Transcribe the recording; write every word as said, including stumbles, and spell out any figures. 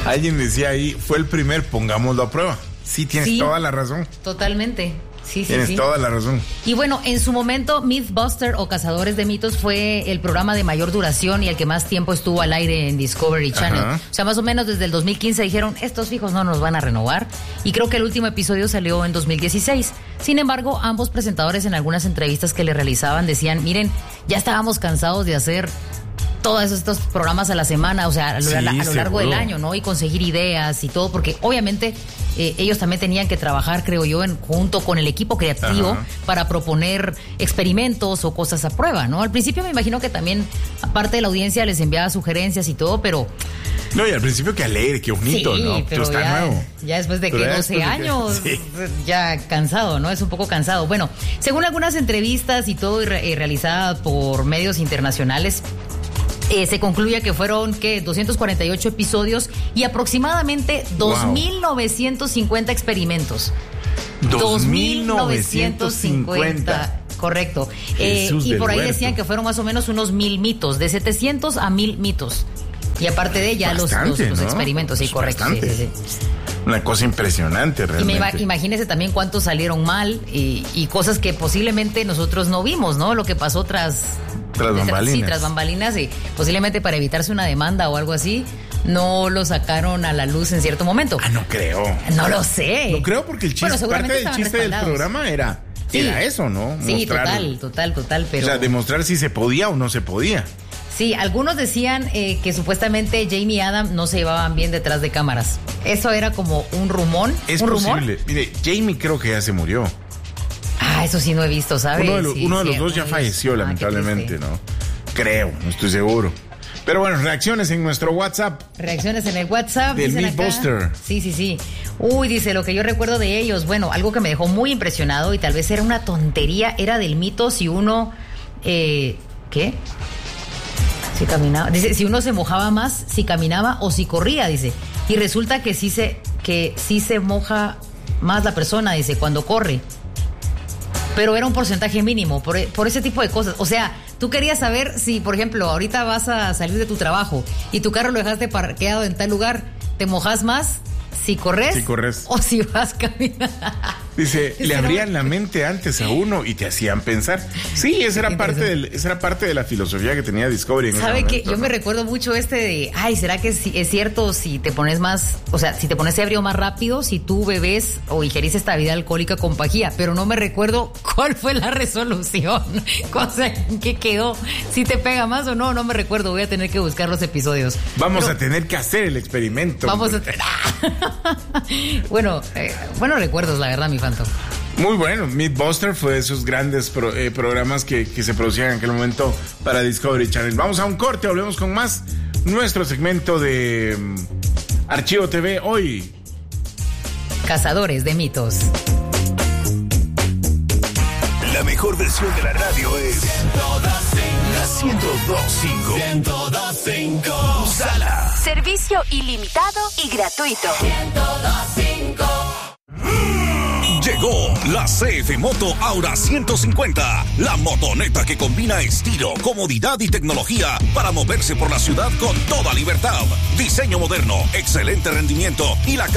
Alguien decía ahí, fue el primer, pongámoslo a prueba. Sí, tienes sí, toda la razón. Totalmente. Sí, sí, Tienes sí. toda la razón. Y bueno, en su momento, Mythbuster o Cazadores de Mitos fue el programa de mayor duración y el que más tiempo estuvo al aire en Discovery Channel. Ajá. O sea, más o menos desde el dos mil quince dijeron, estos fijos no nos van a renovar. Y creo que el último episodio salió en dos mil dieciséis. Sin embargo, ambos presentadores en algunas entrevistas que le realizaban decían, miren, ya estábamos cansados de hacer todos estos programas a la semana, o sea, a lo, sí, a lo largo del año, ¿no? Y conseguir ideas y todo, porque obviamente eh, ellos también tenían que trabajar, creo yo, en junto con el equipo creativo. Ajá. Para proponer experimentos o cosas a prueba, ¿no? Al principio me imagino que también, aparte de la audiencia, les enviaba sugerencias y todo, pero... No, y al principio qué alegre, qué bonito, sí, ¿no? Pero está ya, nuevo. Ya después de que doce años, que, sí. ya cansado, ¿no? Es un poco cansado. Bueno, según algunas entrevistas y todo, y, re, y realizadas por medios internacionales, Eh, se concluye que fueron ¿qué? doscientos cuarenta y ocho episodios y aproximadamente dos mil novecientos cincuenta wow. experimentos. dos mil novecientos cincuenta. Correcto. Eh, y por ahí huerto. Decían que fueron más o menos unos mil mitos, de setecientos a mil mitos. Y aparte de ella, bastante, los, los, los ¿no? experimentos, sí, pues correcto. Sí, sí, sí. Una cosa impresionante realmente. Y me, imagínese también cuántos salieron mal y, y cosas que posiblemente nosotros no vimos, ¿no? Lo que pasó tras... Tras bambalinas. Sí, tras bambalinas y posiblemente para evitarse una demanda o algo así, no lo sacaron a la luz en cierto momento. Ah, no creo. No lo sé. No creo porque el chiste, bueno, parte del chiste del programa era, sí. era eso, ¿no? Sí, mostrar, total, total, total, pero... O sea, demostrar si se podía o no se podía. Sí, algunos decían eh, que supuestamente Jamie y Adam no se llevaban bien detrás de cámaras. Eso era como un rumor. Es ¿un posible. Rumor? Mire, Jamie creo que ya se murió. Ah, eso sí no he visto, ¿sabes? Uno de, lo, sí, uno de sí, los dos ya falleció, ah, lamentablemente, ¿no? Creo, no estoy seguro. Pero bueno, reacciones en nuestro WhatsApp. Reacciones en el WhatsApp. Del Mythbuster. Sí, sí, sí. Uy, dice, lo que yo recuerdo de ellos, bueno, algo que me dejó muy impresionado y tal vez era una tontería, era del mito si uno, eh, ¿qué? Si caminaba, dice, si uno se mojaba más, si caminaba o si corría, dice. Y resulta que sí se, que sí se moja más la persona, dice, cuando corre. Pero era un porcentaje mínimo, por, por ese tipo de cosas. O sea, tú querías saber si, por ejemplo, ahorita vas a salir de tu trabajo y tu carro lo dejaste parqueado en tal lugar, ¿te mojas más si corres? Si corres. O si vas caminando. Dice, le abrían la mente antes a uno y te hacían pensar. Sí, esa era parte del, esa era parte de la filosofía que tenía Discovery en ese ¿Sabe momento, que yo ¿no? me recuerdo mucho este de, ay, ¿será que es, es cierto si te pones más, o sea, si te pones ebrio más rápido, si tú bebes o ingerís esta bebida alcohólica con pajía? Pero no me recuerdo cuál fue la resolución, o sea, ¿en qué quedó? Si te pega más o no, no me recuerdo, voy a tener que buscar los episodios. Vamos Pero, a tener que hacer el experimento. Vamos a tener... bueno, eh, buenos recuerdos, la verdad, mi Fanto. Muy bueno, Mythbuster fue de esos grandes pro, eh, programas que, que se producían en aquel momento para Discovery Channel. Vamos a un corte, volvemos con más. Nuestro segmento de um, Archivo T V hoy. Cazadores de mitos. La mejor versión de la radio es la ciento dos punto cinco. ciento dos punto cinco. Sala. Servicio ilimitado y gratuito. ciento dos punto cinco. Llegó la C F Moto Aura ciento cincuenta, la motoneta que combina estilo, comodidad y tecnología para moverse por la ciudad con toda libertad. Diseño moderno, excelente rendimiento y la